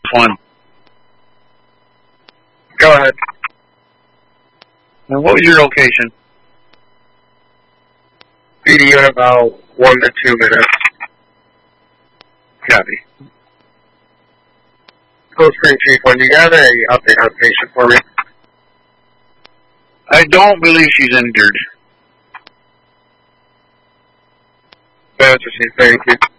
one. Go ahead. Now, what was your location? PD in about 1 to 2 minutes. Copy. Cold Spring Chief, when you got a update on patient for me? I don't believe she's injured. That's what she's saying.